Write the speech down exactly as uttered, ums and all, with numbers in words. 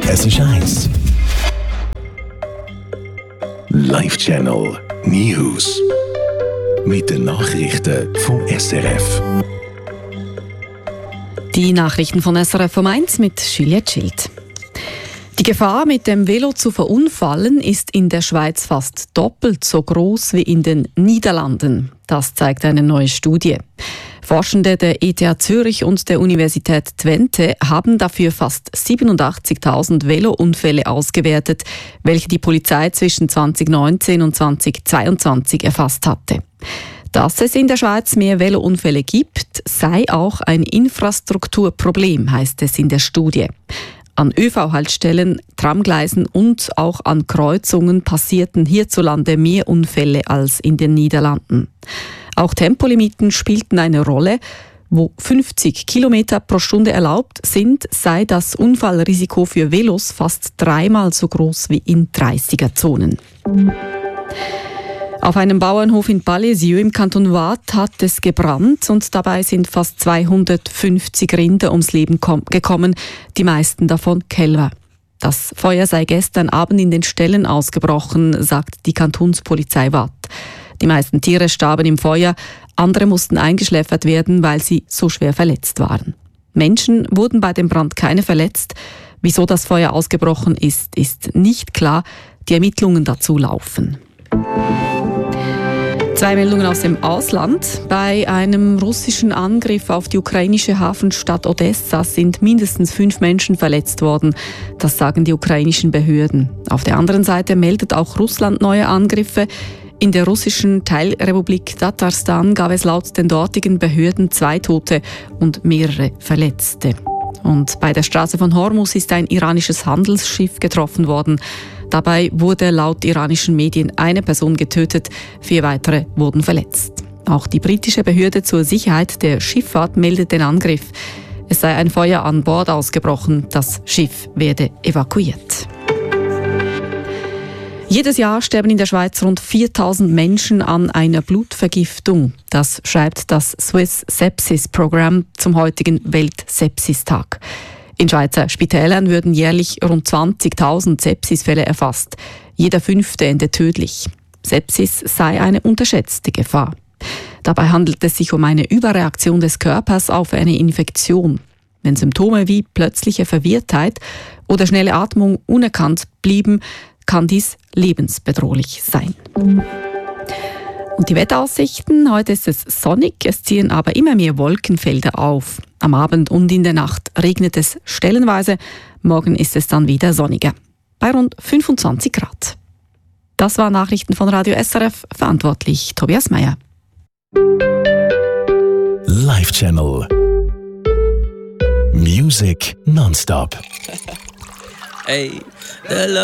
Es ist eins. Live Channel News. Mit den Nachrichten vom S R F. Die Nachrichten von S R F um eins mit Juliette Schild. Die Gefahr, mit dem Velo zu verunfallen, ist in der Schweiz fast doppelt so groß wie in den Niederlanden. Das zeigt eine neue Studie. Forschende der E T H Zürich und der Universität Twente haben dafür fast siebenundachtzigtausend Velounfälle ausgewertet, welche die Polizei zwischen zweitausendneunzehn und zweitausendzweiundzwanzig erfasst hatte. Dass es in der Schweiz mehr Velounfälle gibt, sei auch ein Infrastrukturproblem, heißt es in der Studie. An Ö V-Haltestellen, Tramgleisen und auch an Kreuzungen passierten hierzulande mehr Unfälle als in den Niederlanden. Auch Tempolimiten spielten eine Rolle. Wo fünfzig Kilometer pro Stunde erlaubt sind, sei das Unfallrisiko für Velos fast dreimal so groß wie in dreißiger-Zonen. Auf einem Bauernhof in Palaiseau im Kanton Waadt hat es gebrannt und dabei sind fast zweihundertfünfzig Rinder ums Leben kom- gekommen, die meisten davon Kälber. Das Feuer sei gestern Abend in den Ställen ausgebrochen, sagt die Kantonspolizei Waadt. Die meisten Tiere starben im Feuer, andere mussten eingeschläfert werden, weil sie so schwer verletzt waren. Menschen wurden bei dem Brand keine verletzt. Wieso das Feuer ausgebrochen ist, ist nicht klar. Die Ermittlungen dazu laufen. Zwei Meldungen aus dem Ausland. Bei einem russischen Angriff auf die ukrainische Hafenstadt Odessa sind mindestens fünf Menschen verletzt worden. Das sagen die ukrainischen Behörden. Auf der anderen Seite meldet auch Russland neue Angriffe. In der russischen Teilrepublik Tatarstan gab es laut den dortigen Behörden zwei Tote und mehrere Verletzte. Und bei der Straße von Hormuz ist ein iranisches Handelsschiff getroffen worden. Dabei wurde laut iranischen Medien eine Person getötet, vier weitere wurden verletzt. Auch die britische Behörde zur Sicherheit der Schifffahrt meldet den Angriff. Es sei ein Feuer an Bord ausgebrochen, das Schiff werde evakuiert. Jedes Jahr sterben in der Schweiz rund viertausend Menschen an einer Blutvergiftung. Das schreibt das Swiss Sepsis Program zum heutigen Weltsepsistag. In Schweizer Spitälern würden jährlich rund zwanzigtausend Sepsisfälle erfasst. Jeder fünfte endet tödlich. Sepsis sei eine unterschätzte Gefahr. Dabei handelt es sich um eine Überreaktion des Körpers auf eine Infektion. Wenn Symptome wie plötzliche Verwirrtheit oder schnelle Atmung unerkannt blieben, kann dies lebensbedrohlich sein. Und die Wetteraussichten: Heute ist es sonnig, es ziehen aber immer mehr Wolkenfelder auf. Am Abend und in der Nacht regnet es stellenweise, morgen ist es dann wieder sonniger, bei rund fünfundzwanzig Grad. Das waren Nachrichten von Radio S R F, verantwortlich Tobias Meyer. Live Channel Music nonstop. Hey,